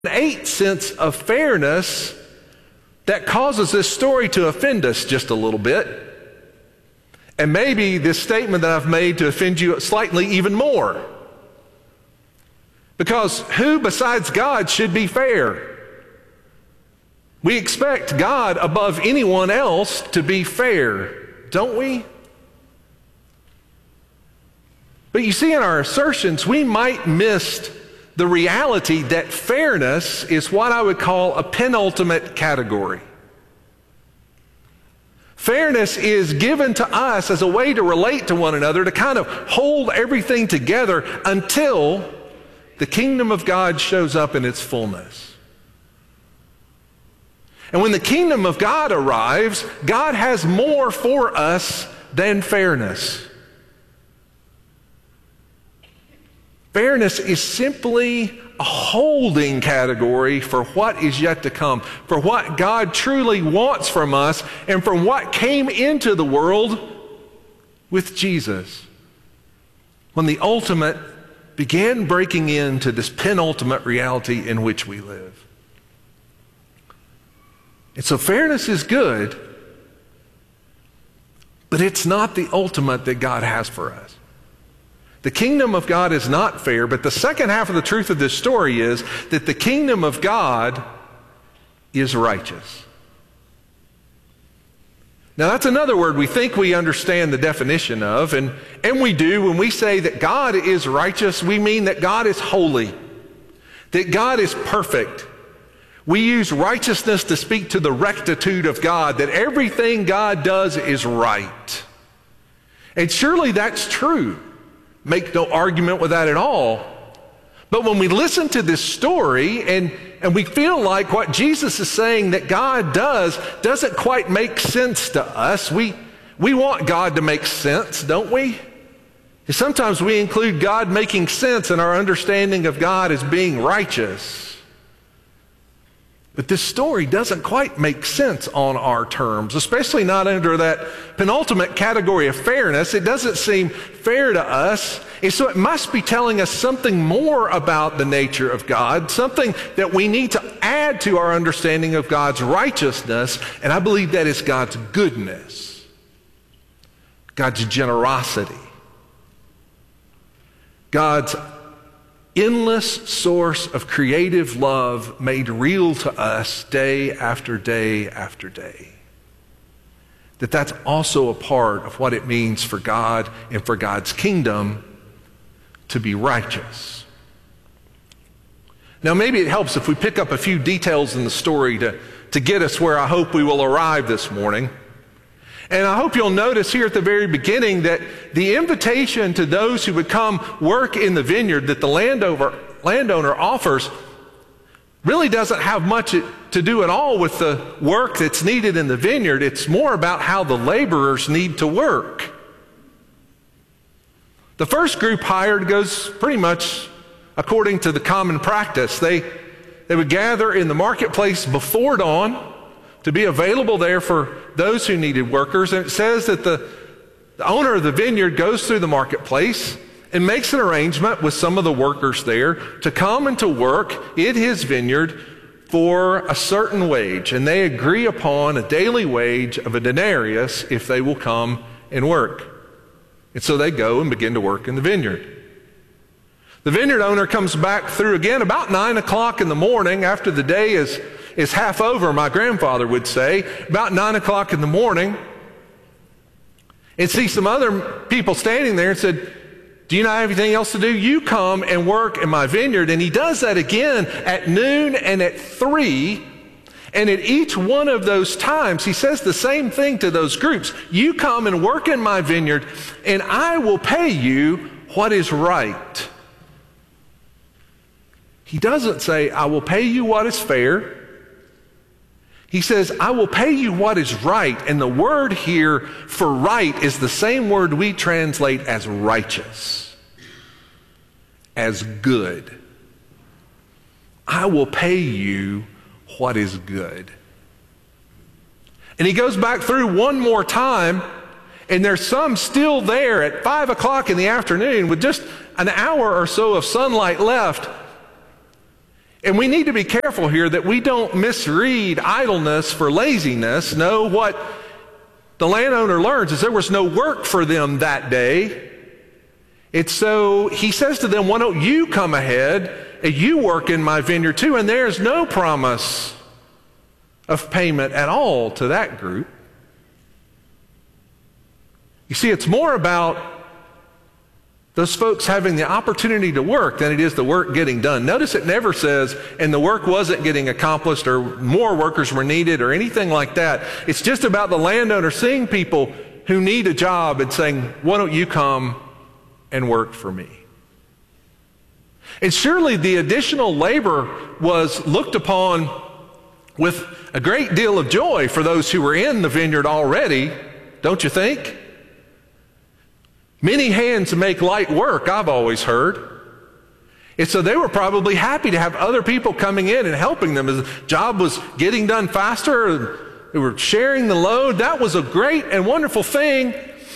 innate sense of fairness that causes this story to offend us just a little bit. And maybe this statement that I've made to offend you slightly even more. Because who besides God should be fair? We expect God above anyone else to be fair, don't we? But you see, in our assertions, we might miss the reality that fairness is what I would call a penultimate category. Fairness is given to us as a way to relate to one another, to kind of hold everything together until the kingdom of God shows up in its fullness. And when the kingdom of God arrives, God has more for us than fairness. Fairness is simply a holding category for what is yet to come, for what God truly wants from us, and from what came into the world with Jesus. When the ultimate began breaking into this penultimate reality in which we live. And so fairness is good, but it's not the ultimate that God has for us. The kingdom of God is not fair, but the second half of the truth of this story is that the kingdom of God is righteous. Now that's another word we think we understand the definition of, and we do. When we say that God is righteous, we mean that God is holy, that God is perfect. We use righteousness to speak to the rectitude of God, that everything God does is right. And surely that's true. Make no argument with that at all. But when we listen to this story and we feel like what Jesus is saying that God does doesn't quite make sense to us, we want God to make sense, don't we? And sometimes we include God making sense in our understanding of God as being righteous. But this story doesn't quite make sense on our terms, especially not under that penultimate category of fairness. It doesn't seem fair to us. And so it must be telling us something more about the nature of God, something that we need to add to our understanding of God's righteousness. And I believe that is God's goodness, God's generosity, God's endless source of creative love made real to us day after day after day. That's also a part of what it means for God and for God's kingdom to be righteous. Now maybe it helps if we pick up a few details in the story to get us where I hope we will arrive this morning. And I hope you'll notice here at the very beginning that the invitation to those who would come work in the vineyard that the landowner offers really doesn't have much to do at all with the work that's needed in the vineyard. It's more about how the laborers need to work. The first group hired goes pretty much according to the common practice. They would gather in the marketplace before dawn to be available there for those who needed workers. And it says that the owner of the vineyard goes through the marketplace and makes an arrangement with some of the workers there to come and to work in his vineyard for a certain wage. And they agree upon a daily wage of a denarius if they will come and work. And so they go and begin to work in the vineyard. The vineyard owner comes back through again about 9 o'clock in the morning after the day is half over, my grandfather would say, about 9 o'clock in the morning, and see some other people standing there and said, do you not have anything else to do? You come and work in my vineyard. And he does that again at noon and at 3. And at each one of those times, he says the same thing to those groups. You come and work in my vineyard, and I will pay you what is right. He doesn't say, I will pay you what is fair. He says, I will pay you what is right. And the word here for right is the same word we translate as righteous, as good. I will pay you what is good. And he goes back through one more time, and there's some still there at 5 o'clock in the afternoon with just an hour or so of sunlight left. And we need to be careful here that we don't misread idleness for laziness. No, what the landowner learns is there was no work for them that day. It's so he says to them, why don't you come ahead and you work in my vineyard too? And there's no promise of payment at all to that group. You see, it's more about those folks having the opportunity to work than it is the work getting done. Notice it never says, and the work wasn't getting accomplished or more workers were needed or anything like that. It's just about the landowner seeing people who need a job and saying, why don't you come and work for me? And surely the additional labor was looked upon with a great deal of joy for those who were in the vineyard already, don't you think? Many hands make light work, I've always heard. And so they were probably happy to have other people coming in and helping them as the job was getting done faster. They were sharing the load. That was a great and wonderful thing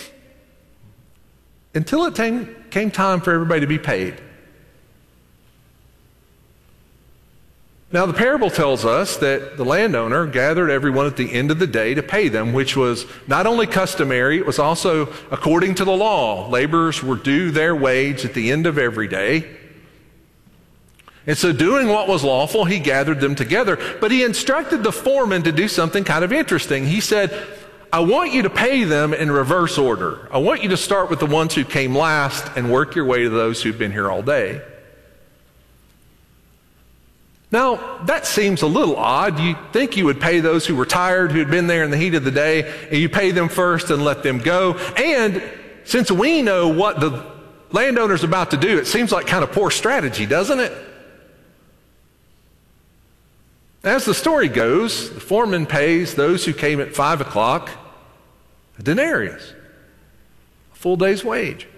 until it came time for everybody to be paid. Now, the parable tells us that the landowner gathered everyone at the end of the day to pay them, which was not only customary, it was also according to the law. Laborers were due their wage at the end of every day. And so doing what was lawful, he gathered them together. But he instructed the foreman to do something kind of interesting. He said, I want you to pay them in reverse order. I want you to start with the ones who came last and work your way to those who've been here all day. Now, that seems a little odd. You think you would pay those who were tired, who had been there in the heat of the day, and you pay them first and let them go. And since we know what the landowner's about to do, it seems like kind of poor strategy, doesn't it? As the story goes, the foreman pays those who came at 5 o'clock a denarius, a full day's wage.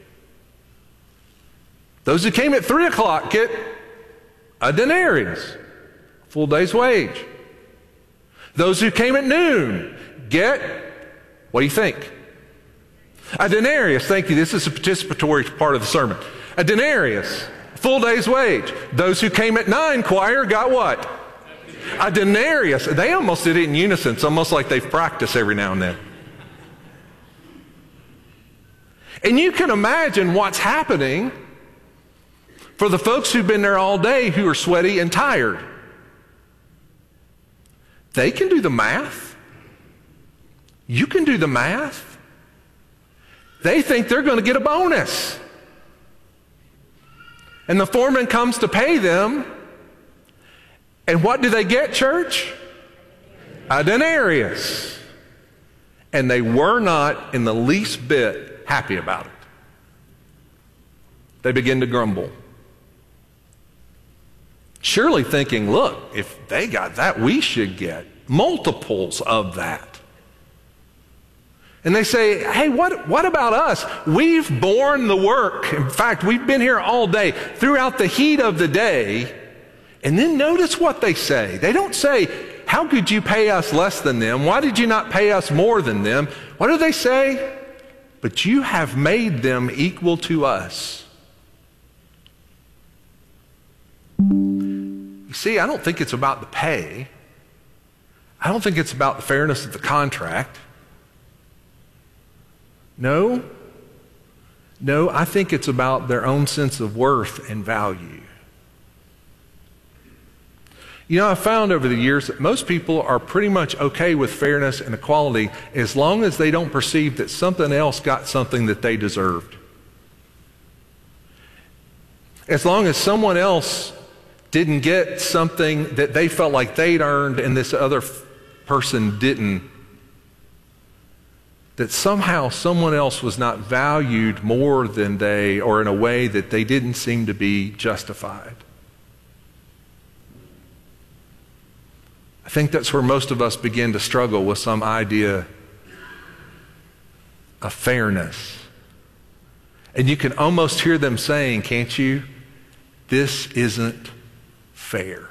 Those who came at 3 o'clock get a denarius, a full day's wage. Those who came at noon get, what do you think? A denarius. Thank you. This is a participatory part of the sermon. A denarius, a full day's wage. Those who came at 9, choir, got what? A denarius. They almost did it in unison. It's almost like they've practiced every now and then. And you can imagine what's happening for the folks who've been there all day who are sweaty and tired. They can do the math. You can do the math. They think they're going to get a bonus. And the foreman comes to pay them. And what do they get, church? A denarius. And they were not in the least bit happy about it. They begin to grumble. Surely thinking, look, if they got that, we should get multiples of that. And they say, hey, what about us? We've borne the work. In fact, we've been here all day, throughout the heat of the day. And then notice what they say. They don't say, how could you pay us less than them? Why did you not pay us more than them? What do they say? But you have made them equal to us. You see, I don't think it's about the pay. I don't think it's about the fairness of the contract. No, I think it's about their own sense of worth and value. You know, I've found over the years that most people are pretty much okay with fairness and equality as long as they don't perceive that something else got something that they deserved. As long as someone else didn't get something that they felt like they'd earned and this other person didn't, that somehow someone else was not valued more than they, or in a way that they didn't seem to be justified. I think that's where most of us begin to struggle with some idea of fairness. And you can almost hear them saying, can't you, this isn't fair.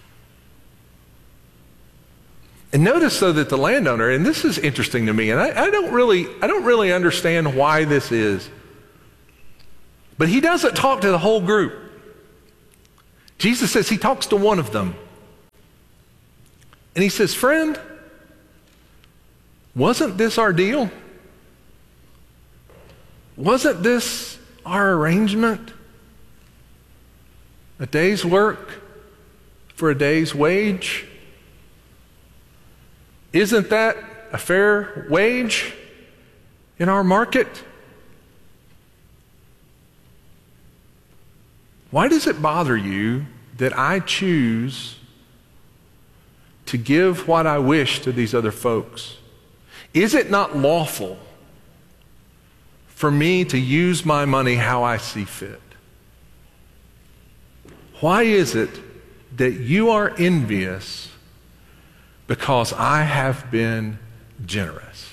And notice though that the landowner, and this is interesting to me, and I don't really understand why this is, but he doesn't talk to the whole group. Jesus says he talks to one of them. And he says, friend, wasn't this our deal? Wasn't this our arrangement? A day's work for a day's wage? Isn't that a fair wage in our market? Why does it bother you that I choose to give what I wish to these other folks? Is it not lawful for me to use my money how I see fit? Why is it that you are envious because I have been generous?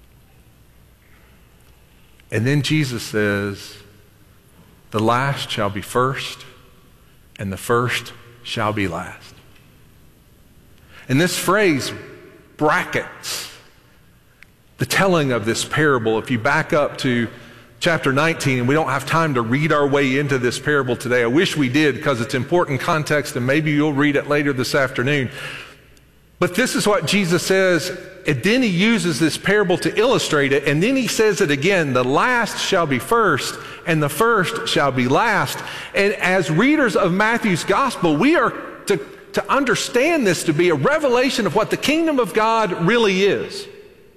And then Jesus says, the last shall be first, and the first shall be last. And this phrase brackets the telling of this parable. If you back up to chapter 19, and we don't have time to read our way into this parable today. I wish we did because it's important context, and maybe you'll read it later this afternoon. But this is what Jesus says, and then he uses this parable to illustrate it, and then he says it again, the last shall be first, and the first shall be last. And as readers of Matthew's gospel, we are to understand this to be a revelation of what the kingdom of God really is.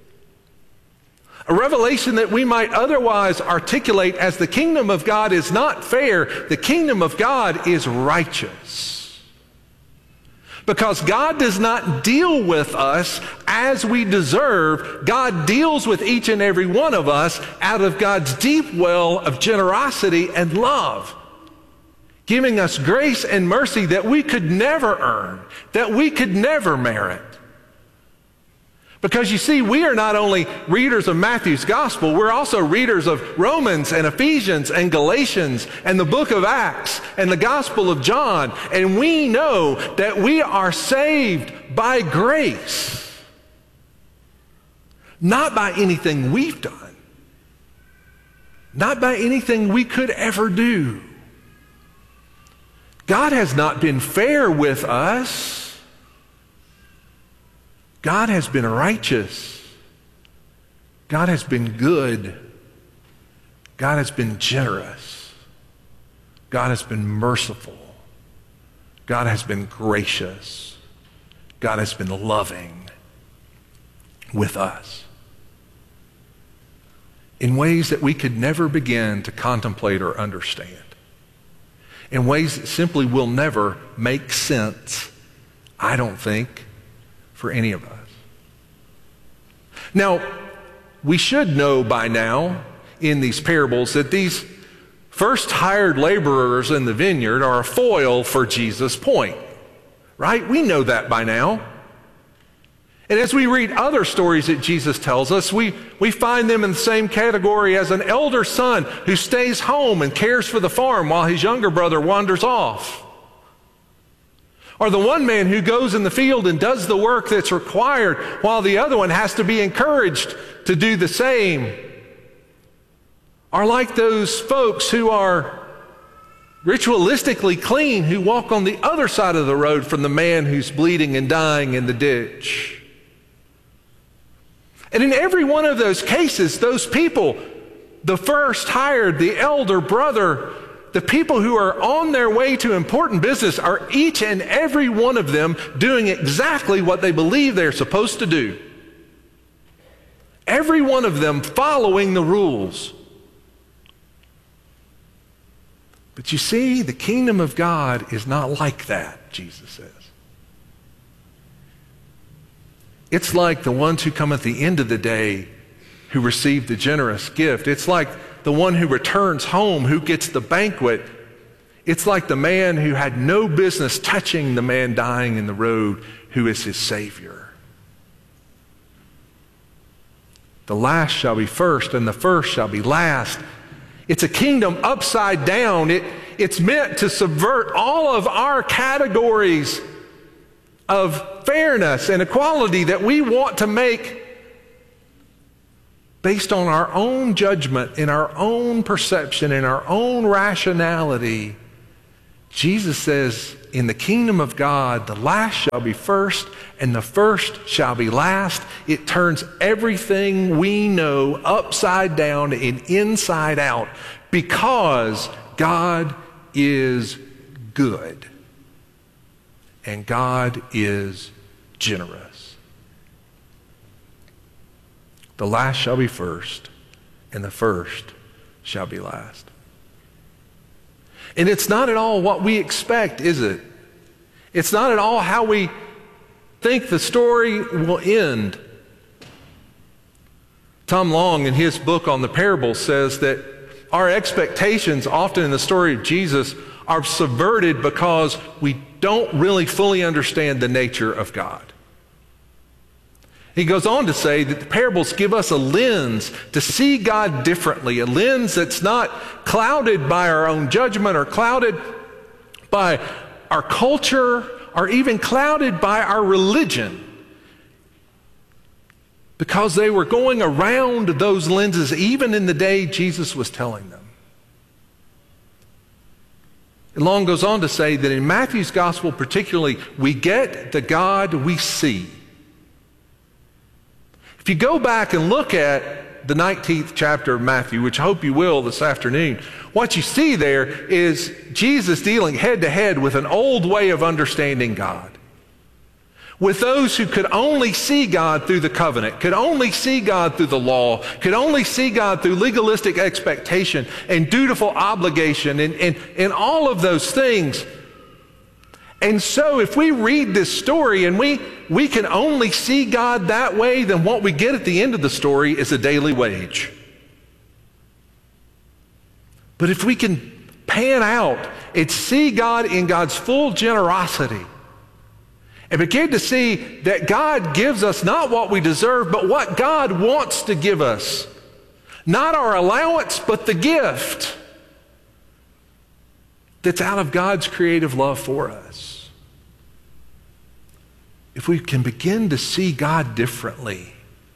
A revelation that we might otherwise articulate as the kingdom of God is not fair. The kingdom of God is righteous. Because God does not deal with us as we deserve. God deals with each and every one of us out of God's deep well of generosity and love, giving us grace and mercy that we could never earn, that we could never merit. Because you see, we are not only readers of Matthew's gospel, we're also readers of Romans and Ephesians and Galatians and the book of Acts and the gospel of John. And we know that we are saved by grace, not by anything we've done, not by anything we could ever do. God has not been fair with us. God has been righteous. God has been good. God has been generous. God has been merciful. God has been gracious. God has been loving with us in ways that we could never begin to contemplate or understand, in ways that simply will never make sense, I don't think, for any of us. Now, we should know by now in these parables that these first hired laborers in the vineyard are a foil for Jesus' point, right? We know that by now. And as we read other stories that Jesus tells us, we find them in the same category as an elder son who stays home and cares for the farm while his younger brother wanders off. Or the one man who goes in the field and does the work that's required while the other one has to be encouraged to do the same. Or like those folks who are ritualistically clean who walk on the other side of the road from the man who's bleeding and dying in the ditch. And in every one of those cases, those people, the first hired, the elder brother, the people who are on their way to important business, are each and every one of them doing exactly what they believe they're supposed to do. Every one of them following the rules. But you see, the kingdom of God is not like that, Jesus says. It's like the ones who come at the end of the day who receive the generous gift. It's like the one who returns home, who gets the banquet. It's like the man who had no business touching the man dying in the road, who is his Savior. The last shall be first, and the first shall be last. It's a kingdom upside down. It's meant to subvert all of our categories of fairness and equality that we want to make based on our own judgment, in our own perception, in our own rationality. Jesus says, in the kingdom of God, the last shall be first, and the first shall be last. It turns everything we know upside down and inside out because God is good and God is generous. The last shall be first, and the first shall be last. And it's not at all what we expect, is it? It's not at all how we think the story will end. Tom Long, in his book on the parables, says that our expectations often in the story of Jesus are subverted because we don't really fully understand the nature of God. He goes on to say that the parables give us a lens to see God differently, a lens that's not clouded by our own judgment or clouded by our culture or even clouded by our religion, because they were going around those lenses even in the day Jesus was telling them. And Long goes on to say that in Matthew's gospel particularly, we get the God we see. If you go back and look at the 19th chapter of Matthew, which I hope you will this afternoon, what you see there is Jesus dealing head to head with an old way of understanding God. With those who could only see God through the covenant, could only see God through the law, could only see God through legalistic expectation and dutiful obligation and all of those things. And so if we read this story and we can only see God that way, then what we get at the end of the story is a daily wage. But if we can pan out and see God in God's full generosity and begin to see that God gives us not what we deserve, but what God wants to give us, not our allowance, but the gift that's out of God's creative love for us. If we can begin to see God differently,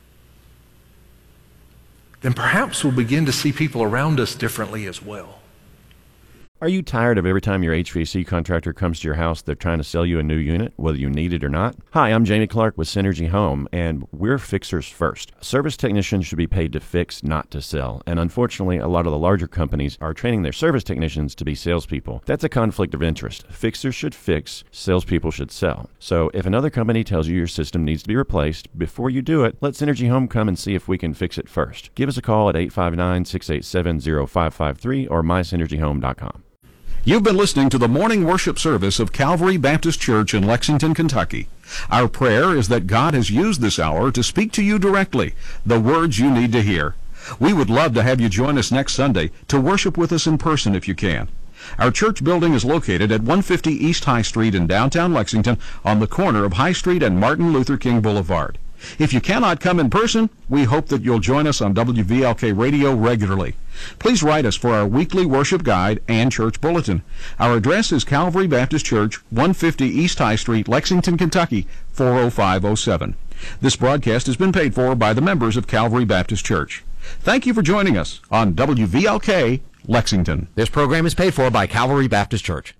then perhaps we'll begin to see people around us differently as well. Are you tired of every time your HVAC contractor comes to your house, they're trying to sell you a new unit, whether you need it or not? Hi, I'm Jamie Clark with Synergy Home, and we're fixers first. Service technicians should be paid to fix, not to sell. And unfortunately, a lot of the larger companies are training their service technicians to be salespeople. That's a conflict of interest. Fixers should fix, salespeople should sell. So if another company tells you your system needs to be replaced, before you do it, let Synergy Home come and see if we can fix it first. Give us a call at 859-687-0553 or mysynergyhome.com. You've been listening to the morning worship service of Calvary Baptist Church in Lexington, Kentucky. Our prayer is that God has used this hour to speak to you directly, the words you need to hear. We would love to have you join us next Sunday to worship with us in person if you can. Our church building is located at 150 East High Street in downtown Lexington on the corner of High Street and Martin Luther King Boulevard. If you cannot come in person, we hope that you'll join us on WVLK Radio regularly. Please write us for our weekly worship guide and church bulletin. Our address is Calvary Baptist Church, 150 East High Street, Lexington, Kentucky, 40507. This broadcast has been paid for by the members of Calvary Baptist Church. Thank you for joining us on WVLK Lexington. This program is paid for by Calvary Baptist Church.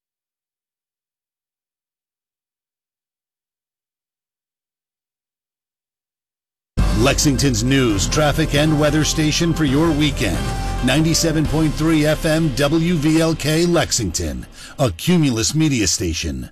Lexington's news, traffic, and weather station for your weekend. 97.3 FM WVLK Lexington, a Cumulus media station.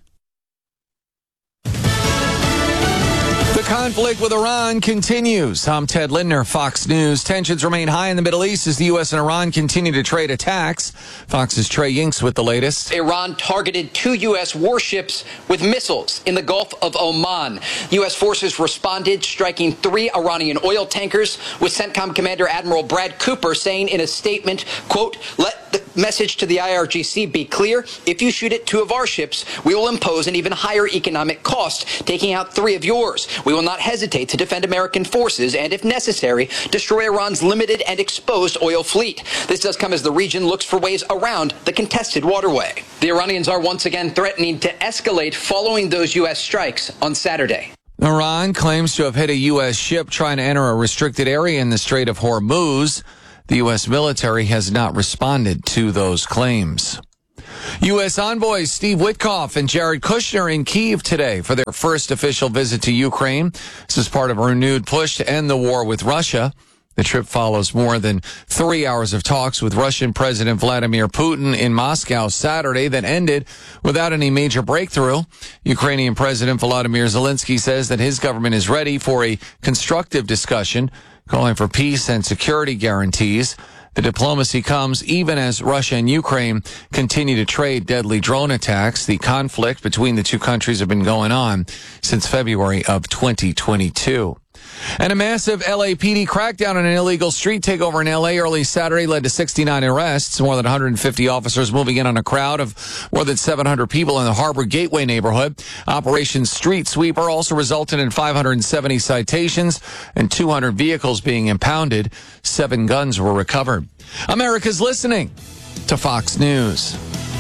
The conflict with Iran continues. I'm Ted Lindner, Fox News. Tensions remain high in the Middle East as the U.S. and Iran continue to trade attacks. Fox's Trey Yinks with the latest. Iran targeted 2 U.S. warships with missiles in the Gulf of Oman. U.S. forces responded, striking 3 Iranian oil tankers, with CENTCOM Commander Admiral Brad Cooper saying in a statement, quote, "Let the message to the IRGC be clear. If you shoot at 2 of our ships, we will impose an even higher economic cost, taking out 3 of yours. We will not hesitate to defend American forces and, if necessary, destroy Iran's limited and exposed oil fleet." This does come as the region looks for ways around the contested waterway. The Iranians are once again threatening to escalate following those U.S. strikes on Saturday. Iran claims to have hit a U.S. ship trying to enter a restricted area in the Strait of Hormuz. The U.S. military has not responded to those claims. U.S. envoys Steve Witkoff and Jared Kushner in Kyiv today for their first official visit to Ukraine. This is part of a renewed push to end the war with Russia. The trip follows more than 3 hours of talks with Russian President Vladimir Putin in Moscow Saturday that ended without any major breakthrough. Ukrainian President Volodymyr Zelensky says that his government is ready for a constructive discussion, calling for peace and security guarantees. The diplomacy comes even as Russia and Ukraine continue to trade deadly drone attacks. The conflict between the two countries have been going on since February of 2022. And a massive LAPD crackdown on an illegal street takeover in LA early Saturday led to 69 arrests. More than 150 officers moving in on a crowd of more than 700 people in the Harbor Gateway neighborhood. Operation Street Sweeper also resulted in 570 citations and 200 vehicles being impounded. 7 guns were recovered. America's listening to Fox News.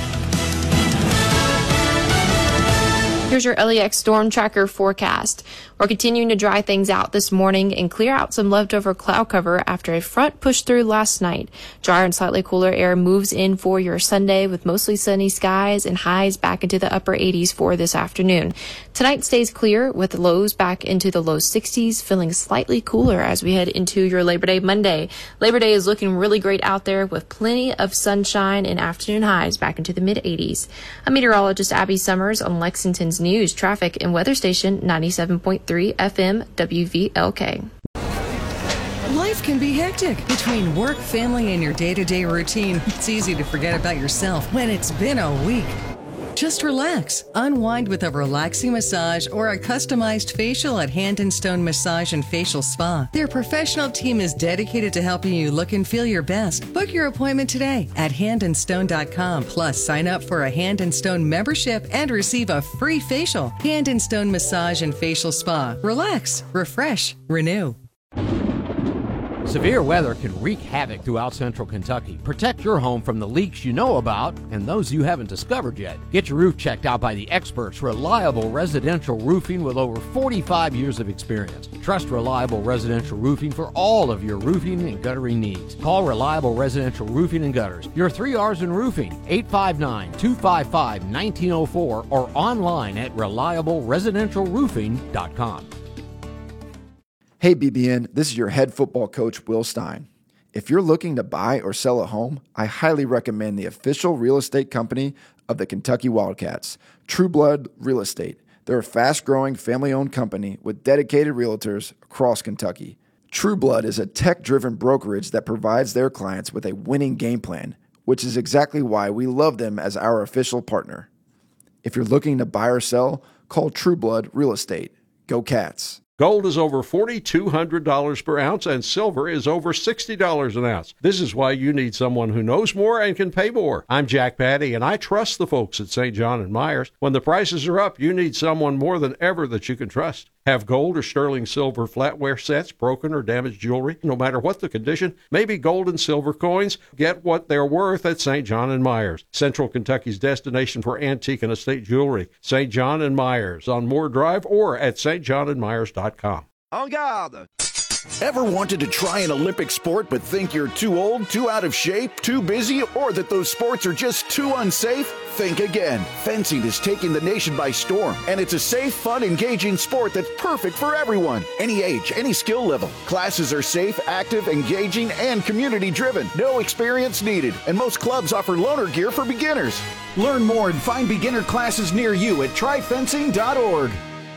Here's your LEX Storm Tracker forecast. We're continuing to dry things out this morning and clear out some leftover cloud cover after a front pushed through last night. Drier and slightly cooler air moves in for your Sunday with mostly sunny skies and highs back into the upper 80s for this afternoon. Tonight stays clear with lows back into the low 60s, feeling slightly cooler as we head into your Labor Day Monday. Labor Day is looking really great out there with plenty of sunshine and afternoon highs back into the mid 80s. I'm meteorologist Abby Summers on Lexington's News, Traffic, and Weather Station 97.3 FM WVLK. Life can be hectic. Between work, family, and your day-to-day routine, it's easy to forget about yourself when it's been a week. Just relax. Unwind with a relaxing massage or a customized facial at Hand & Stone Massage and Facial Spa. Their professional team is dedicated to helping you look and feel your best. Book your appointment today at handandstone.com. Plus, sign up for a Hand & Stone membership and receive a free facial. Hand & Stone Massage and Facial Spa. Relax, refresh, renew. Severe weather can wreak havoc throughout central Kentucky. Protect your home from the leaks you know about and those you haven't discovered yet. Get your roof checked out by the experts, Reliable Residential Roofing, with over 45 years of experience. Trust Reliable Residential Roofing for all of your roofing and guttering needs. Call Reliable Residential Roofing and Gutters. Your 3 R's in roofing, 859-255-1904 or online at reliableresidentialroofing.com. Hey BBN, this is your head football coach, Will Stein. If you're looking to buy or sell a home, I highly recommend the official real estate company of the Kentucky Wildcats, True Blood Real Estate. They're a fast-growing, family-owned company with dedicated realtors across Kentucky. True Blood is a tech-driven brokerage that provides their clients with a winning game plan, which is exactly why we love them as our official partner. If you're looking to buy or sell, call True Blood Real Estate. Go Cats! Gold is over $4,200 per ounce, and silver is over $60 an ounce. This is why you need someone who knows more and can pay more. I'm Jack Patty, and I trust the folks at St. John & Myers. When the prices are up, you need someone more than ever that you can trust. Have gold or sterling silver flatware sets, broken or damaged jewelry, no matter what the condition, maybe gold and silver coins, get what they're worth at St. John & Myers, Central Kentucky's destination for antique and estate jewelry. St. John & Myers on Moore Drive or at stjohnandmyers.com. En garde! Ever wanted to try an Olympic sport but think you're too old, too out of shape, too busy, or that those sports are just too unsafe? Think again. Fencing is taking the nation by storm, and it's a safe, fun, engaging sport that's perfect for everyone. Any age, any skill level. Classes are safe, active, engaging, and community-driven. No experience needed, and most clubs offer loaner gear for beginners. Learn more and find beginner classes near you at tryfencing.org.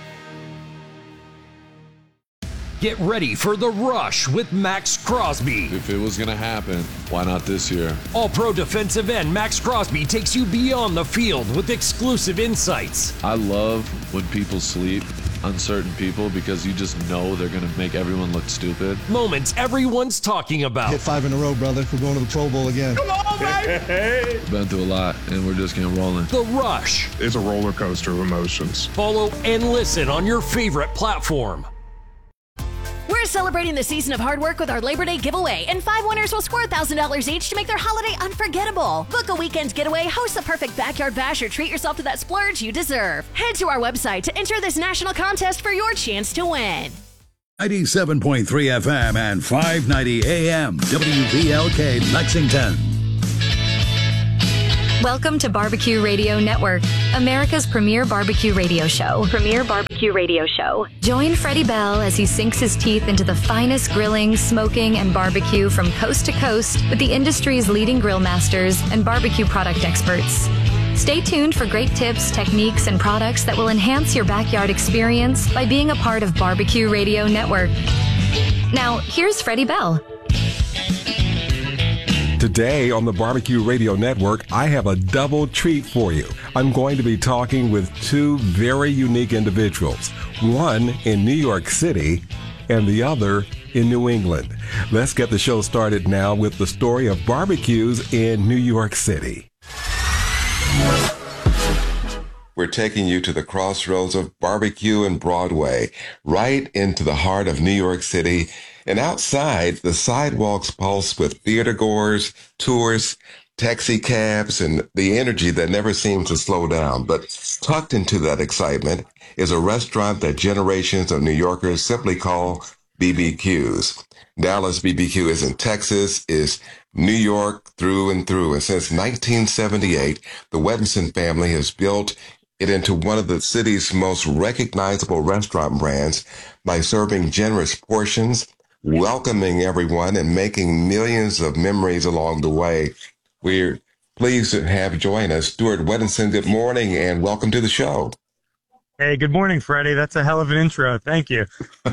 Get ready for The Rush with Max Crosby. If it was going to happen, why not this year? All-pro defensive end Max Crosby takes you beyond the field with exclusive insights. I love when people sleep, uncertain people, because you just know they're going to make everyone look stupid. Moments everyone's talking about. Hit 5 in a row, brother. We're going to the Pro Bowl again. Come on, baby! Been through a lot, and we're just getting rolling. The Rush. It's a roller coaster of emotions. Follow and listen on your favorite platform. We're celebrating the season of hard work with our Labor Day giveaway, and 5 winners will score $1,000 each to make their holiday unforgettable. Book a weekend getaway, host the perfect backyard bash, or treat yourself to that splurge you deserve. Head to our website to enter this national contest for your chance to win. 97.3 FM and 590 AM WVLK Lexington. Welcome to Barbecue Radio Network, America's premier barbecue radio show. Join Freddie Bell as he sinks his teeth into the finest grilling, smoking, and barbecue from coast to coast with the industry's leading grill masters and barbecue product experts. Stay tuned for great tips, techniques, and products that will enhance your backyard experience by being a part of Barbecue Radio Network. Now, here's Freddie Bell. Today on the Barbecue Radio Network, I have a double treat for you. I'm going to be talking with two very unique individuals, one in New York City and the other in New England. Let's get the show started now with the story of barbecues in New York City. We're taking you to the crossroads of barbecue and Broadway, right into the heart of New York City. And outside, the sidewalks pulse with theatergoers, tourists, taxi cabs, and the energy that never seems to slow down. But tucked into that excitement is a restaurant that generations of New Yorkers simply call BBQs. Dallas BBQ is in Texas, is New York through and through. And since 1978, the Wettinson family has built it into one of the city's most recognizable restaurant brands by serving generous portions, welcoming everyone, and making millions of memories along the way. We're pleased to have join us Stuart Wettinson. Good morning and welcome to the show. Hey, good morning, Freddie. That's a hell of an intro. Thank you.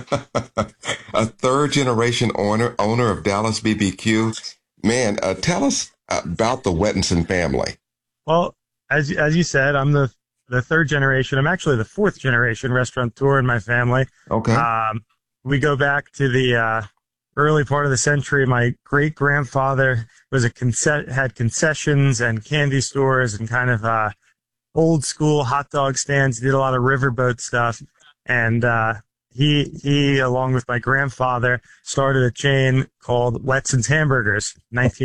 A third-generation owner of Dallas BBQ. Man, tell us about the Wettinson family. Well, as you said, I'm the third generation. I'm actually the fourth generation restaurateur in my family. Okay. We go back to the early part of the century. My great-grandfather was had concessions and candy stores and kind of old-school hot dog stands. He did a lot of riverboat stuff. And he, along with my grandfather, started a chain called Wetson's Hamburgers,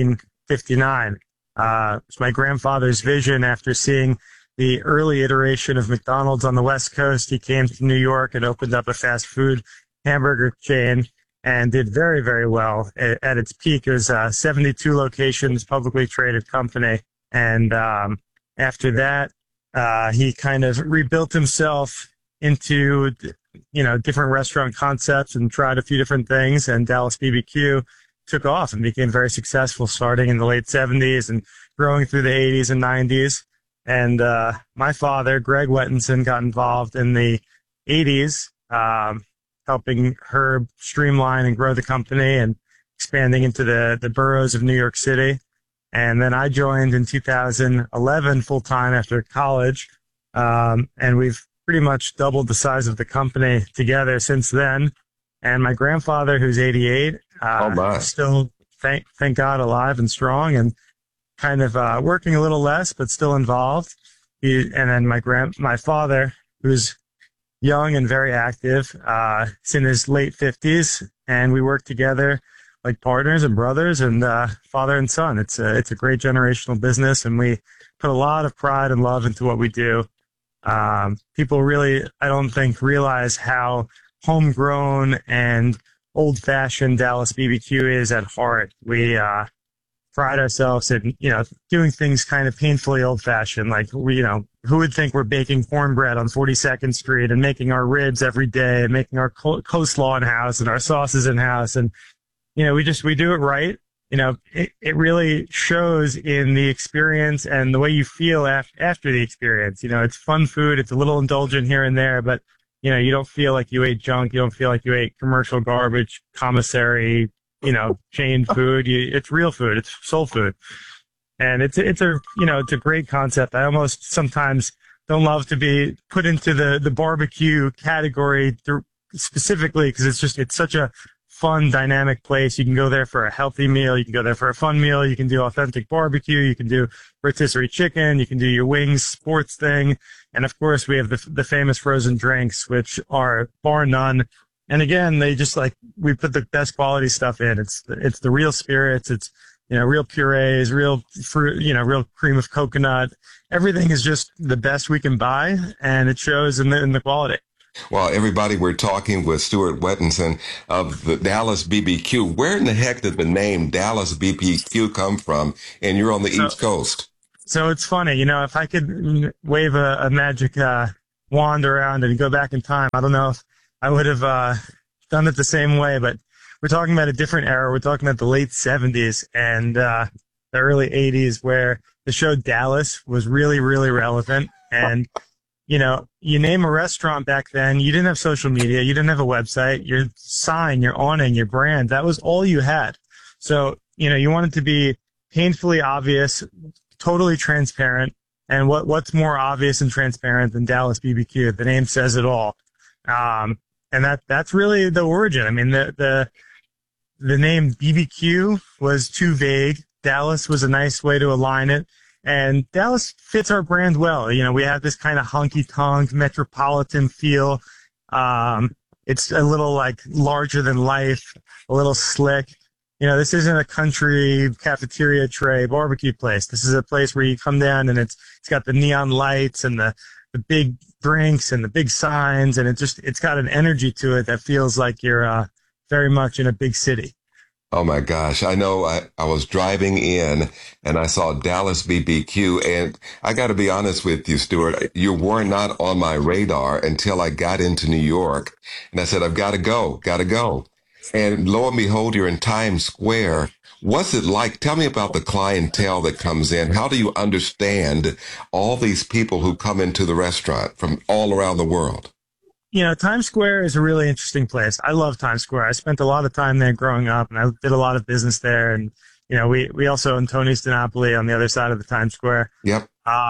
1959. It's my grandfather's vision after seeing the early iteration of McDonald's on the West Coast. He came to New York and opened up a fast food hamburger chain and did very, very well. At its peak, it was 72 locations, publicly traded company. And after that, he kind of rebuilt himself into, different restaurant concepts and tried a few different things. And Dallas BBQ took off and became very successful starting in the late 70s and growing through the 80s and 90s. And my father, Greg Wettinson, got involved in the 80s, helping Herb streamline and grow the company and expanding into the boroughs of New York City. And then I joined in 2011 full-time after college, and we've pretty much doubled the size of the company together since then. And my grandfather, who's 88, still, thank God, alive and strong and kind of working a little less, but still involved. And then my father, who's young and very active, is in his late 50s, and we work together like partners and brothers and father and son. It's a great generational business, and we put a lot of pride and love into what we do. People really, I don't think, realize how homegrown and old-fashioned Dallas BBQ is at heart. We pride ourselves in, doing things kind of painfully old-fashioned. Like, who would think we're baking cornbread on 42nd Street and making our ribs every day and making our coleslaw in-house and our sauces in-house. And, we do it right. It really shows in the experience and the way you feel after the experience. It's fun food. It's a little indulgent here and there, but, you don't feel like you ate junk. You don't feel like you ate commercial garbage, commissary, chain food. It's real food. It's soul food. And it's a great concept. I almost sometimes don't love to be put into the barbecue category specifically because it's such a fun, dynamic place. You can go there for a healthy meal. You can go there for a fun meal. You can do authentic barbecue. You can do rotisserie chicken. You can do your wings, sports thing. And of course, we have the famous frozen drinks, which are bar none. And again, we put the best quality stuff in. It's the real spirits. It's, real purees, real fruit, real cream of coconut. Everything is just the best we can buy, and it shows in the quality. Well, everybody, we're talking with Stuart Wettinson of the Dallas BBQ. Where in the heck did the name Dallas BBQ come from? And you're on the East Coast. So it's funny, if I could wave a magic wand around and go back in time, I don't know if I would have done it the same way, but we're talking about a different era. We're talking about the late 70s and the early 80s, where the show Dallas was really, really relevant. And, you name a restaurant back then, you didn't have social media, you didn't have a website, your sign, your awning, your brand, that was all you had. So, you wanted to be painfully obvious, totally transparent. And what's more obvious and transparent than Dallas BBQ? The name says it all. And that's really the origin. I mean, the name BBQ was too vague. Dallas was a nice way to align it. And Dallas fits our brand well. We have this kind of honky-tonk metropolitan feel. It's a little like larger than life, a little slick. This isn't a country cafeteria tray barbecue place. This is a place where you come down and it's got the neon lights and the big drinks and the big signs, and it's got an energy to it that feels like you're very much in a big city. Oh my gosh. I know I was driving in and I saw Dallas BBQ, and I got to be honest with you, Stuart, you were not on my radar until I got into New York, and I said, I've got to go. And lo and behold, you're in Times Square. What's it like? Tell me about the clientele that comes in. How do you understand all these people who come into the restaurant from all around the world? Times Square is a really interesting place. I love Times Square. I spent a lot of time there growing up, and I did a lot of business there. And, we also own Tony's DiNapoli on the other side of the Times Square. Yep.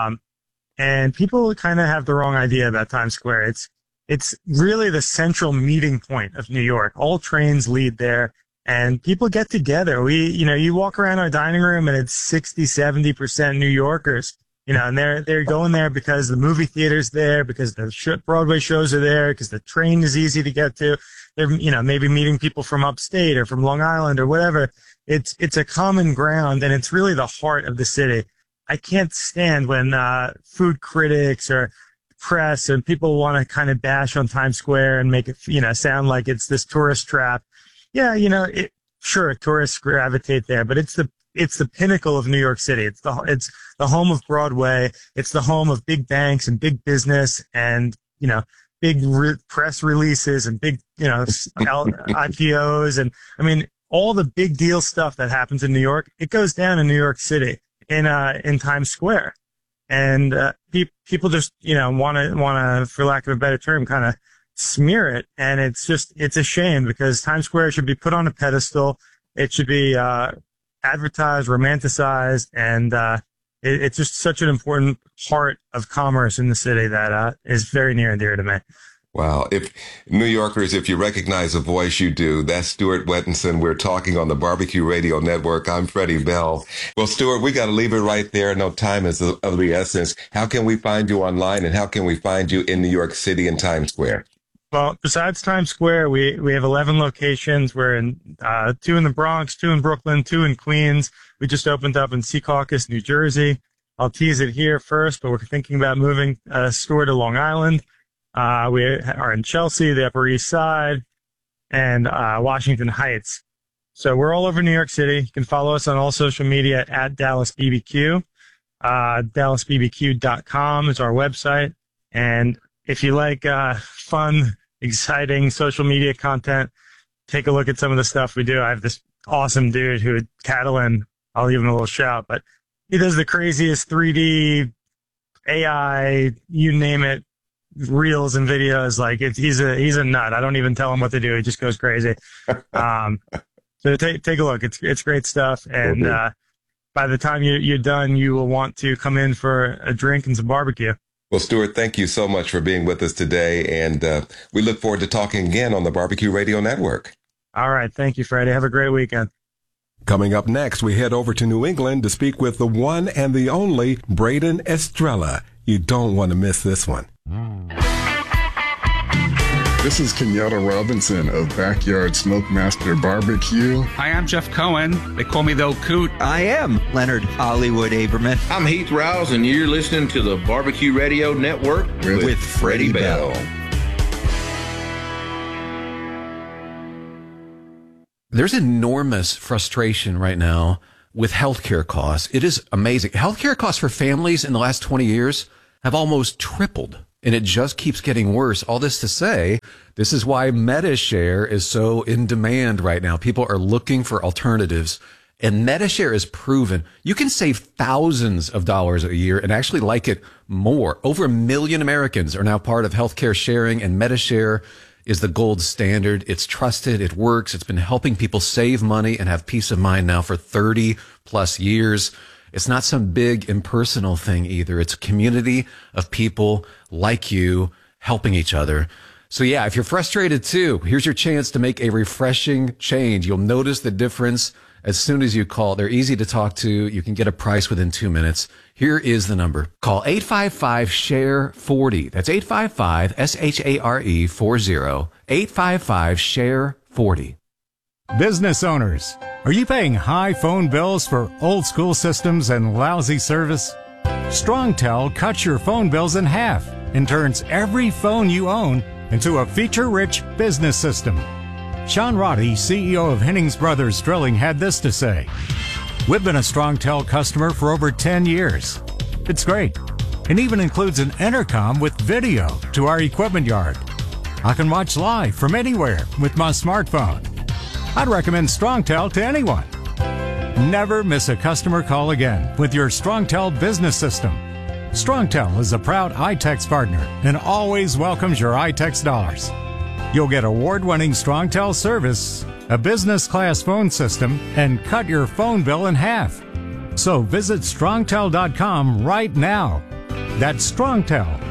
And people kind of have the wrong idea about Times Square. It's really the central meeting point of New York. All trains lead there, and people get together. You walk around our dining room, and it's 60, 70% New Yorkers. And they're going there because the movie theater's there, because the Broadway shows are there, because the train is easy to get to. They're, maybe meeting people from upstate or from Long Island or whatever. It's a common ground, and it's really the heart of the city. I can't stand when food critics or press and people want to kind of bash on Times Square and make it, sound like it's this tourist trap. Yeah, sure, tourists gravitate there, but it's the pinnacle of New York City. It's the home of Broadway. It's the home of big banks and big business and, big press releases and big, IPOs. And I mean, all the big deal stuff that happens in New York, it goes down in New York City in Times Square. And, people just, want to, for lack of a better term, kind of smear it. And it's a shame, because Times Square should be put on a pedestal. It should be, advertised, romanticized, and it's just such an important part of commerce in the city that is very near and dear to me. Wow. If New Yorkers, if you recognize a voice, you do. That's Stuart Wettenson. We're talking on the Barbecue Radio Network. I'm Freddie Bell. Well, Stuart, we got to leave it right there. No time is of the essence. How can we find you online, and how can we find you in New York City and Times Square? Well, besides Times Square, we have 11 locations. We're in 2 in the Bronx, 2 in Brooklyn, 2 in Queens. We just opened up in Secaucus, New Jersey. I'll tease it here first, but we're thinking about moving a store to Long Island. We are in Chelsea, the Upper East Side, and Washington Heights. So we're all over New York City. You can follow us on all social media at Dallas BBQ. DallasBBQ.com is our website. And if you like fun, exciting social media content, take a look at some of the stuff we do. I have this awesome dude Catalan, I'll give him a little shout, but he does the craziest 3D, AI, you name it, reels and videos. Like he's a nut. I don't even tell him what to do. He just goes crazy. So take a look. It's great stuff. And by the time you're done, you will want to come in for a drink and some barbecue. Well, Stuart, thank you so much for being with us today, and we look forward to talking again on the Barbecue Radio Network. All right. Thank you, Freddie. Have a great weekend. Coming up next, we head over to New England to speak with the one and the only Braden Estrella. You don't want to miss this one. This is Kenyatta Robinson of Backyard Smokemaster Barbecue. Hi, I'm Jeff Cohen. They call me the Old Coot. I am Leonard Hollywood Aberman. I'm Heath Rouse, and you're listening to the Barbecue Radio Network with Freddie Bell. There's enormous frustration right now with healthcare costs. It is amazing. Healthcare costs for families in the last 20 years have almost tripled, and it just keeps getting worse. All this to say, this is why Medi-Share is so in demand right now. People are looking for alternatives, and Medi-Share is proven. You can save thousands of dollars a year and actually like it more. Over 1 million Americans are now part of healthcare sharing, and Medi-Share is the gold standard. It's trusted. It works. It's been helping people save money and have peace of mind now for 30 plus years. It's not some big impersonal thing either. It's a community of people like you helping each other. So yeah, if you're frustrated too, here's your chance to make a refreshing change. You'll notice the difference as soon as you call. They're easy to talk to. You can get a price within 2 minutes. Here is the number. Call 855-SHARE-40. That's 855-SHARE-40. 855-SHARE-40. Business owners, are you paying high phone bills for old school systems and lousy service? StrongTel cuts your phone bills in half and turns every phone you own into a feature-rich business system. Sean Roddy, CEO of Hennings Brothers Drilling, had this to say. We've been a StrongTel customer for over 10 years. It's great, and even includes an intercom with video to our equipment yard. I can watch live from anywhere with my smartphone. I'd recommend StrongTel to anyone. Never miss a customer call again with your StrongTel business system. StrongTel is a proud iTex partner and always welcomes your iTex dollars. You'll get award-winning StrongTel service, a business-class phone system, and cut your phone bill in half. So visit StrongTel.com right now. That's StrongTel,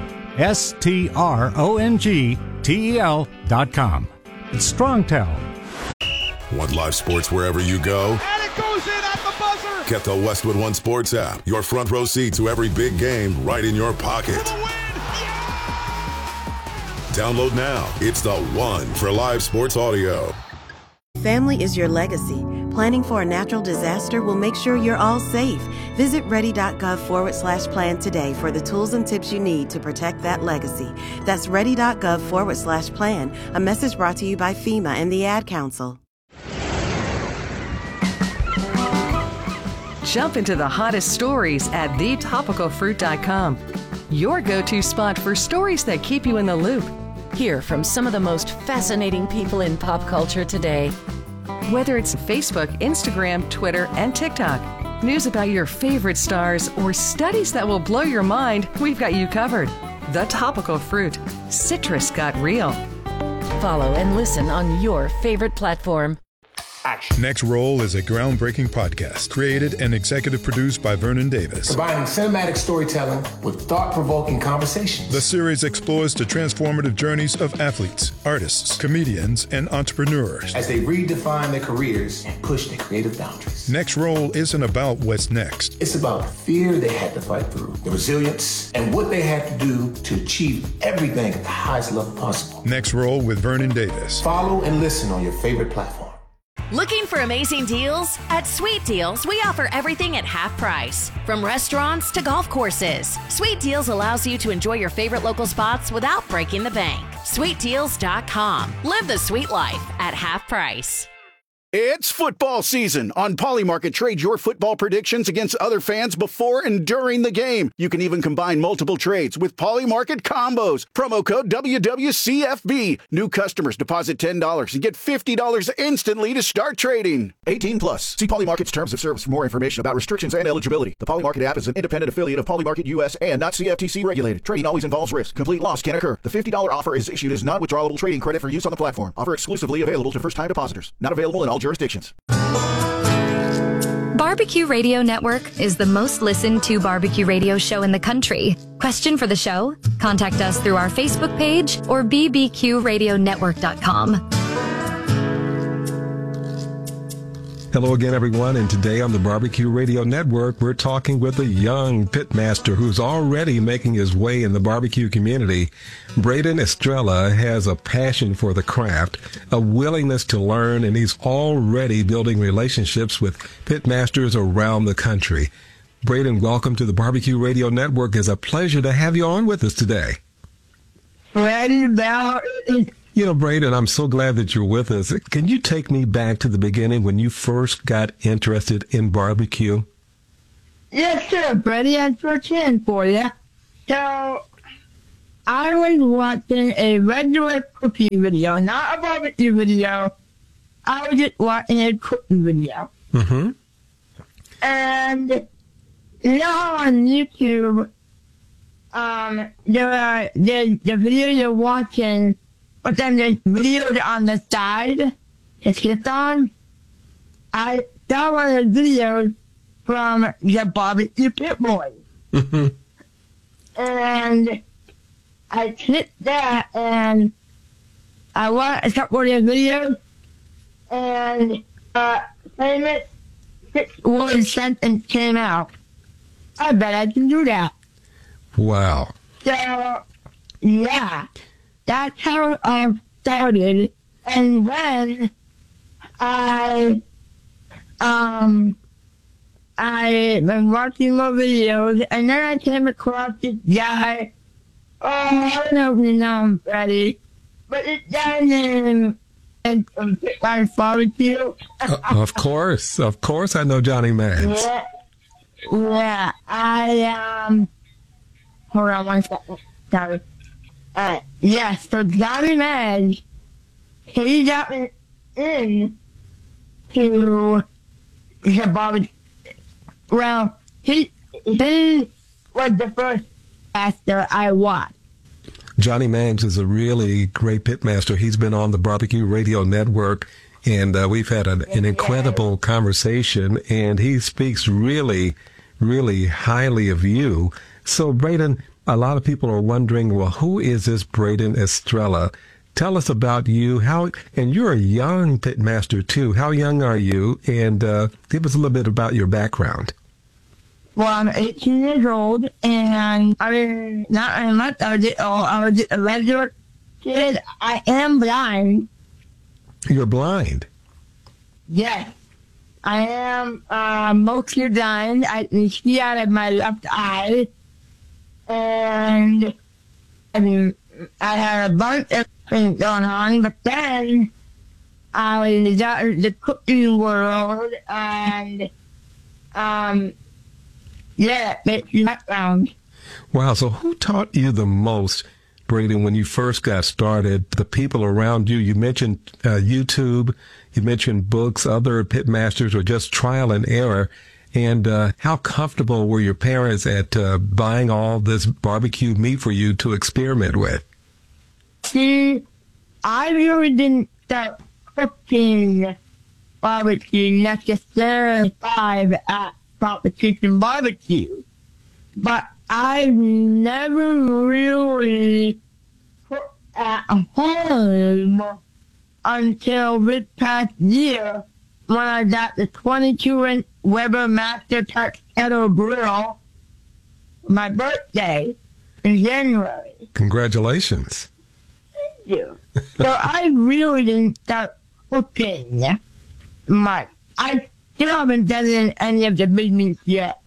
StrongTel.com. It's StrongTel. Want live sports wherever you go? And it goes in at the buzzer! Get the Westwood One Sports app. Your front row seat to every big game right in your pocket. Download now. It's the one for live sports audio. Family is your legacy. Planning for a natural disaster will make sure you're all safe. Visit ready.gov/plan today for the tools and tips you need to protect that legacy. That's ready.gov/plan. A message brought to you by FEMA and the Ad Council. Jump into the hottest stories at thetopicalfruit.com. Your go-to spot for stories that keep you in the loop. Hear from some of the most fascinating people in pop culture today. Whether it's Facebook, Instagram, Twitter, and TikTok, news about your favorite stars, or studies that will blow your mind, we've got you covered. The Topical Fruit. Citrus got real. Follow and listen on your favorite platform. Next Roll is a groundbreaking podcast created and executive produced by Vernon Davis. Combining cinematic storytelling with thought-provoking conversations. The series explores the transformative journeys of athletes, artists, comedians, and entrepreneurs as they redefine their careers and push their creative boundaries. Next Roll isn't about what's next. It's about the fear they had to fight through, the resilience, and what they had to do to achieve everything at the highest level possible. Next Roll with Vernon Davis. Follow and listen on your favorite platform. Looking for amazing deals? At Sweet Deals, we offer everything at half price. From restaurants to golf courses, Sweet Deals allows you to enjoy your favorite local spots without breaking the bank. SweetDeals.com. Live the sweet life at half price. It's football season. On Polymarket, trade your football predictions against other fans before and during the game. You can even combine multiple trades with Polymarket combos. Promo code WWCFB. New customers deposit $10 and get $50 instantly to start trading. 18 plus. See Polymarket's terms of service for more information about restrictions and eligibility. The Polymarket app is an independent affiliate of Polymarket US and not CFTC regulated. Trading always involves risk. Complete loss can occur. The $50 offer is issued as non-withdrawable trading credit for use on the platform. Offer exclusively available to first-time depositors. Not available in all jurisdictions. Barbecue Radio Network is the most listened to barbecue radio show in the country. Question for the show? Contact us through our Facebook page or bbqradionetwork.com. Hello again, everyone, and today on the Barbecue Radio Network, we're talking with a young pitmaster who's already making his way in the barbecue community. Braden Estrella has a passion for the craft, a willingness to learn, and he's already building relationships with pitmasters around the country. Braden, welcome to the Barbecue Radio Network. It's a pleasure to have you on with us today. Well, You know, Braden, I'm so glad that you're with us. Can you take me back to the beginning when you first got interested in barbecue? Yes, sir, Freddie. I put in for you. So, I was watching a regular cooking video, not a barbecue video. I was just watching a cooking video. Mm-hmm. And now on YouTube, the video you're watching, but then there's videos on the side to click on. I saw one of the videos from the Barbecue Pit Boys. Mm-hmm. And I clicked that, and I watched a couple of their videos, and famous 6-word sentence came out. I bet I can do that. Wow. So, yeah, that's how I started. And then I was watching more videos, and then I came across this guy. Oh, I don't know if you know him, Freddie, but this guy named Barbecue. Of course, I know Johnny Mangs. Yeah, hold on one second, sorry. Yes, so Johnny Mangs, he got me in to the barbecue. Well, he was the first master I watched. Johnny Mangs is a really great pitmaster. He's been on the Barbecue Radio Network, and we've had an incredible conversation, and he speaks really, really highly of you. So, Braden, a lot of people are wondering, well, who is this Braden Estrella? Tell us about you. And you're a young pitmaster, too. How young are you? And give us a little bit about your background. Well, I'm 18 years old, and I mean, not very much. I was just a regular kid. I am blind. You're blind? Yes. I am mostly blind. I can see out of my left eye. And, I mean, I had a bunch of things going on, but then I was in the cooking world, and, yeah, that's your background. Wow, so who taught you the most, Braden, when you first got started? The people around you. You mentioned YouTube, you mentioned books, other pitmasters, or just trial and error. And how comfortable were your parents at buying all this barbecue meat for you to experiment with? See, I really didn't start cooking barbecue necessarily at Competition Barbecue, but I've never really cooked at home until this past year when I got the 22-inch Weber Master Touch Kettle Grill for my birthday in January. Congratulations. Thank you. So I really didn't start cooking much. I still haven't done any of the big meats yet.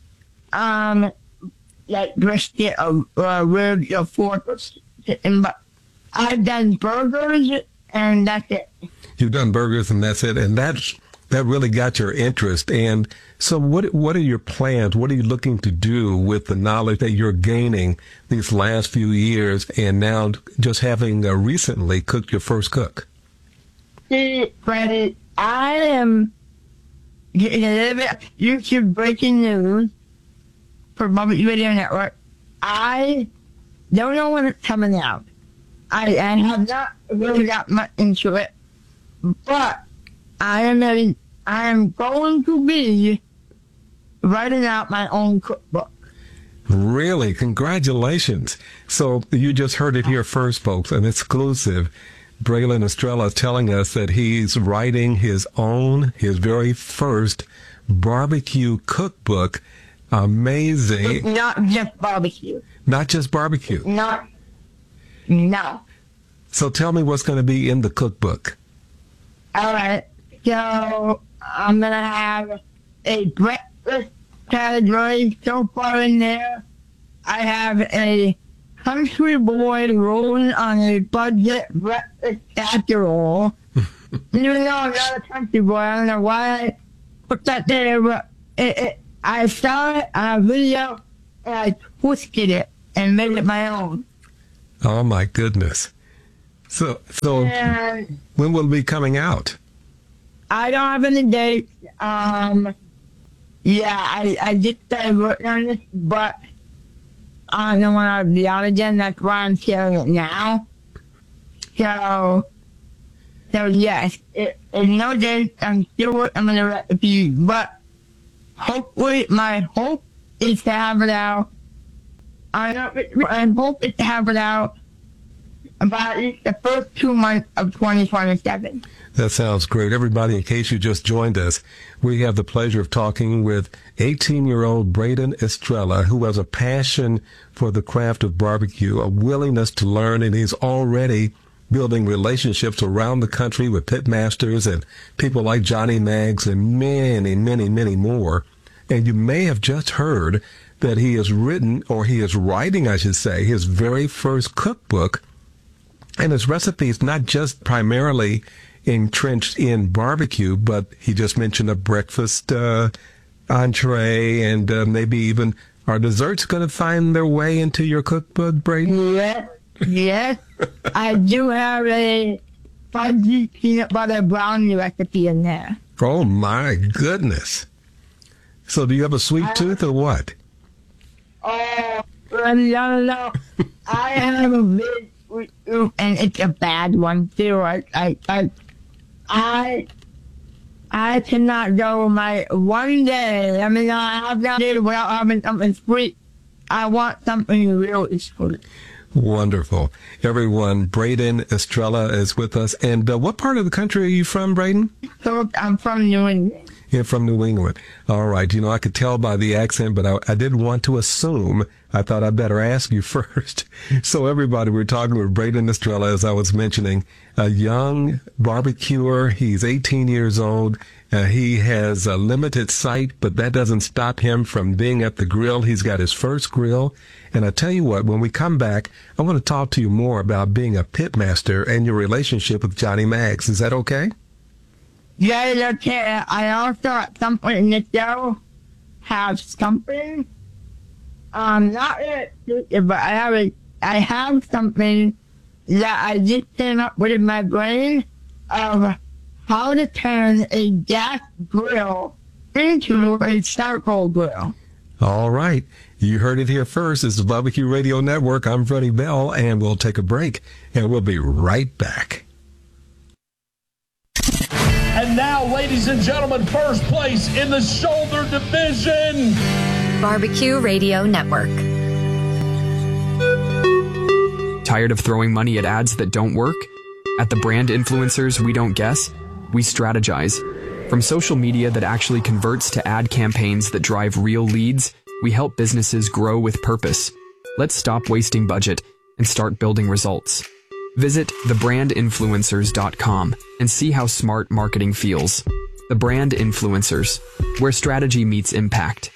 Like brisket or ribs or pork or chicken, but I've done burgers and that's it. You've done burgers and that's it, and that really got your interest. And so what are your plans? What are you looking to do with the knowledge that you're gaining these last few years and now just having recently cooked your first cook? See, Freddie, I am getting a little bit of YouTube breaking news for Barbecue Radio Network. I don't know when it's coming out. I have not really got much into it, but I am going to be writing out my own cookbook. Really? Congratulations. So you just heard it here first, folks, an exclusive. Braden Estrella is telling us that he's writing his very first barbecue cookbook. Amazing. Not just barbecue. Not just barbecue. No. So tell me what's going to be in the cookbook. All right. So I'm going to have a breakfast category so far in there. I have a country boy rolling on a budget breakfast casserole. Even though I'm not a country boy, I don't know why I put that there, but I saw it on a video and I twisted it and made it my own. Oh my goodness! So And when will it be coming out? I don't have any dates. I just started working on this, but I don't want to be out again. That's why I'm sharing it now. So yes, it's no dates. I'm still working on the recipe, but hopefully, my hope is to have it out. I hope is to have it out about at least the first 2 months of 2027. That sounds great. Everybody, in case you just joined us, we have the pleasure of talking with 18-year-old Braden Estrella, who has a passion for the craft of barbecue, a willingness to learn, and he's already building relationships around the country with pit masters and people like Johnny Maggs and many, many, many more. And you may have just heard that he has written, or he is writing, I should say, his very first cookbook. And his recipes not just primarily entrenched in barbecue, but he just mentioned a breakfast entree, and maybe even are desserts going to find their way into your cookbook, Braden? Yes. I do have a fudgy peanut butter brownie recipe in there. Oh my goodness! So do you have a sweet tooth or what? Oh, no. I have a big sweet tooth, and it's a bad one too. I cannot go my one day. I mean, I have that day without having something sweet. I want something really sweet. Wonderful. Everyone, Braden Estrella is with us. And what part of the country are you from, Braden? So I'm from New England. You're from New England. All right. You know, I could tell by the accent, but I didn't want to assume. I thought I'd better ask you first. So everybody, we're talking with Braden Estrella, as I was mentioning, a young barbecuer. He's 18 years old. He has a limited sight, but that doesn't stop him from being at the grill. He's got his first grill. And I tell you what, when we come back, I want to talk to you more about being a pit master and your relationship with Johnny Maggs. Is that okay? Yeah, it's okay. I also, at some point in the show, have something. Not really, but I have something that I just came up with in my brain of how to turn a gas grill into a charcoal grill. All right. You heard it here first. It's the Barbecue Radio Network. I'm Freddie Bell, and we'll take a break, and we'll be right back. And now, ladies and gentlemen, first place in the shoulder division. Barbecue Radio Network. Tired of throwing money at ads that don't work? At the Brand Influencers We Don't Guess, we strategize. From social media that actually converts to ad campaigns that drive real leads, we help businesses grow with purpose. Let's stop wasting budget and start building results. Visit thebrandinfluencers.com and see how smart marketing feels. The Brand Influencers, where strategy meets impact.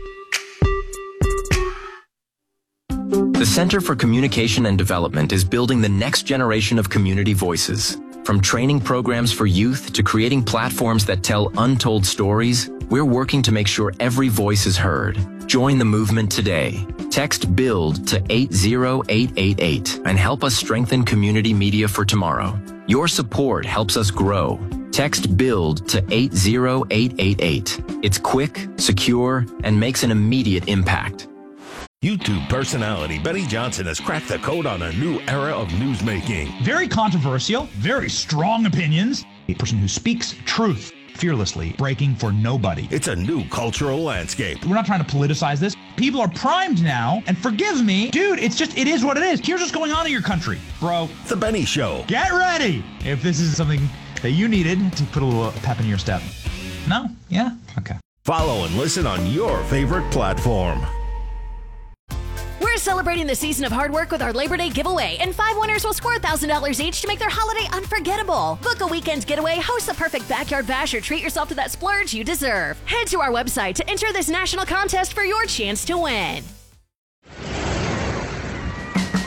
The Center for Communication and Development is building the next generation of community voices. From training programs for youth to creating platforms that tell untold stories, we're working to make sure every voice is heard. Join the movement today. Text BUILD to 80888 and help us strengthen community media for tomorrow. Your support helps us grow. Text BUILD to 80888. It's quick, secure, and makes an immediate impact. YouTube personality Benny Johnson has cracked the code on a new era of newsmaking. Very controversial, very strong opinions. A person who speaks truth fearlessly, breaking for nobody. It's a new cultural landscape. We're not trying to politicize this. People are primed now, and forgive me, dude, it is what it is. Here's what's going on in your country, bro. The Benny Show. Get ready if this is something that you needed to put a little pep in your step. No? Yeah? Okay. Follow and listen on your favorite platform. We're celebrating the season of hard work with our Labor Day giveaway, and 5 winners will score $1,000 each to make their holiday unforgettable. Book a weekend getaway, host the perfect backyard bash, or treat yourself to that splurge you deserve. Head to our website to enter this national contest for your chance to win.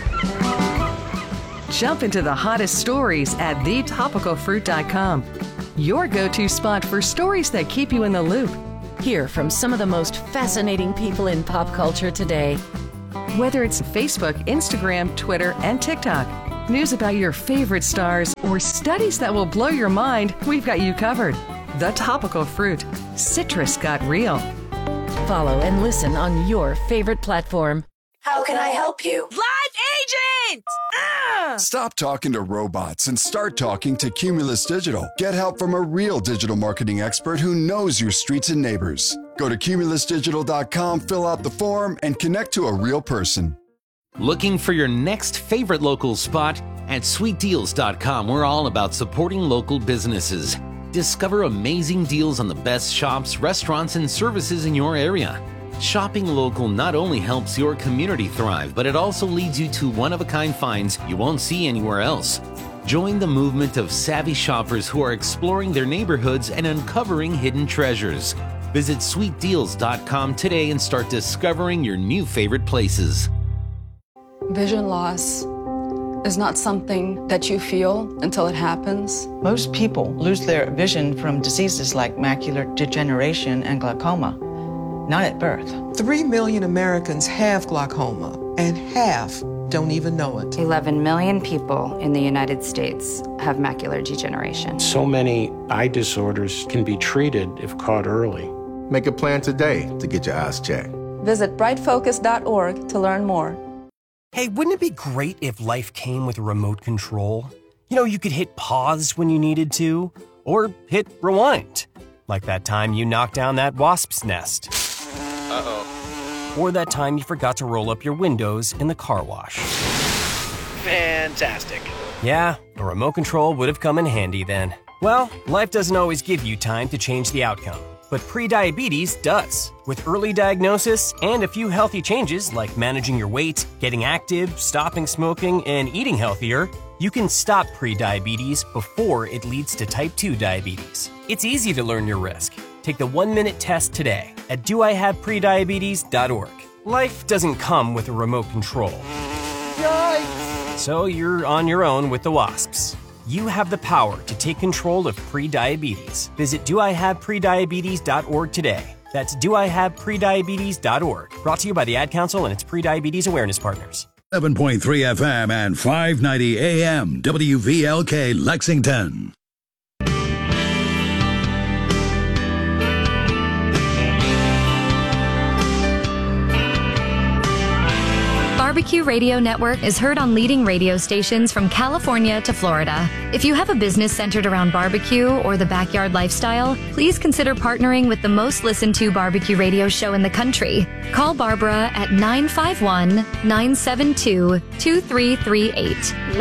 Jump into the hottest stories at thetopicalfruit.com. Your go-to spot for stories that keep you in the loop. Hear from some of the most fascinating people in pop culture today. Whether it's Facebook, Instagram, Twitter, and TikTok, news about your favorite stars, or studies that will blow your mind, we've got you covered. The Topical Fruit. Citrus got real. Follow and listen on your favorite platform. How can I help you? Live agent! Stop talking to robots and start talking to Cumulus Digital. Get help from a real digital marketing expert who knows your streets and neighbors. Go to cumulusdigital.com, fill out the form, and connect to a real person. Looking for your next favorite local spot? At sweetdeals.com, we're all about supporting local businesses. Discover amazing deals on the best shops, restaurants, and services in your area. Shopping local not only helps your community thrive, but it also leads you to one-of-a-kind finds you won't see anywhere else. Join the movement of savvy shoppers who are exploring their neighborhoods and uncovering hidden treasures. Visit sweetdeals.com today and start discovering your new favorite places. Vision loss is not something that you feel until it happens. Most people lose their vision from diseases like macular degeneration and glaucoma. Not at birth. 3 million Americans have glaucoma, and half don't even know it. 11 million people in the United States have macular degeneration. So many eye disorders can be treated if caught early. Make a plan today to get your eyes checked. Visit brightfocus.org to learn more. Hey, wouldn't it be great if life came with a remote control? You know, you could hit pause when you needed to, or hit rewind. Like that time you knocked down that wasp's nest. Uh-oh. Or that time you forgot to roll up your windows in the car wash. Fantastic. Yeah, a remote control would have come in handy then. Well, life doesn't always give you time to change the outcome, but prediabetes does. With early diagnosis and a few healthy changes like managing your weight, getting active, stopping smoking, and eating healthier, you can stop prediabetes before it leads to type 2 diabetes. It's easy to learn your risk. Take the 1-minute test today at doihaveprediabetes.org. Life doesn't come with a remote control. Yikes! So you're on your own with the wasps. You have the power to take control of prediabetes. Visit doihaveprediabetes.org today. That's doihaveprediabetes.org. Brought to you by the Ad Council and its Prediabetes Awareness Partners. 7.3 FM and 590 AM WVLK Lexington. Barbecue Radio Network is heard on leading radio stations from California to Florida. If you have a business centered around barbecue or the backyard lifestyle, please consider partnering with the most listened to barbecue radio show in the country. Call Barbara at 951-972-2338.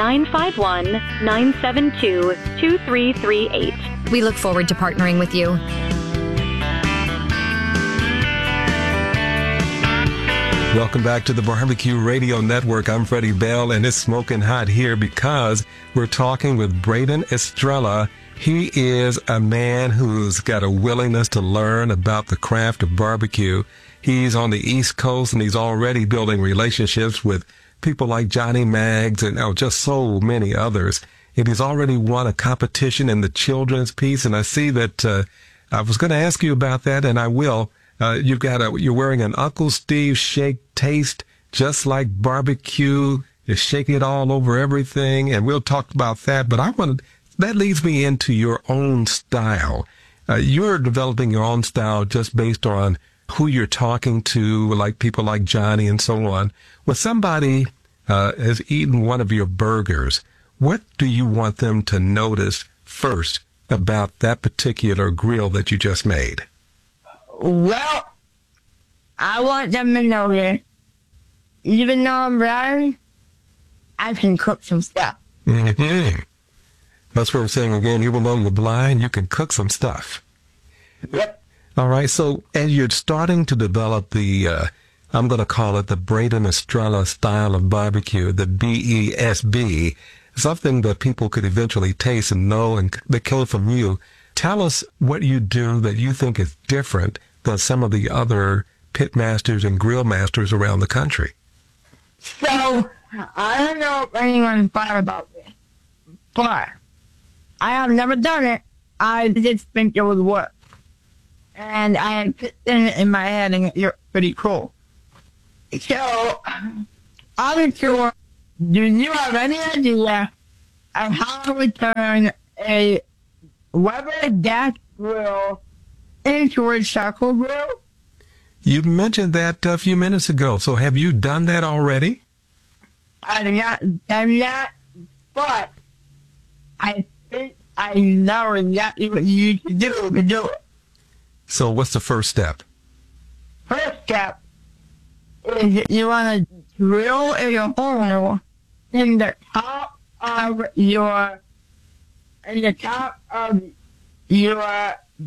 951-972-2338. We look forward to partnering with you. Welcome back to the Barbecue Radio Network. I'm Freddie Bell, and it's smoking hot here because we're talking with Braden Estrella. He is a man who's got a willingness to learn about the craft of barbecue. He's on the East Coast, and he's already building relationships with people like Johnny Maggs and just so many others. And he's already won a competition in the children's piece, and I see that I was going to ask you about that, and I will. You're wearing an Uncle Steve shake taste, just like barbecue. You're shaking it all over everything, and we'll talk about that. But that leads me into your own style. You're developing your own style just based on who you're talking to, like people like Johnny and so on. When somebody has eaten one of your burgers, what do you want them to notice first about that particular grill that you just made? Well, I want them to know that even though I'm blind, I can cook some stuff. Mm-hmm. That's what I'm saying again. Even though you're blind, you can cook some stuff. Yep. All right. So as you're starting to develop the, I'm going to call it the Braden Estrella style of barbecue, the BESB, something that people could eventually taste and know and they kill it from you. Tell us what you do that you think is different than some of the other pit masters and grill masters around the country. So, I don't know if anyone's thought about this. But I have never done it. I just think it would work. And I had put it in my head and it's pretty cool. So, I'm sure, do you have any idea of how to turn a Weber gas grill into a charcoal grill? You mentioned that a few minutes ago, so have you done that already? I have not done that, but I think I know exactly what you need to do to do it. So what's the first step? First step is you want to drill a hole in the top of your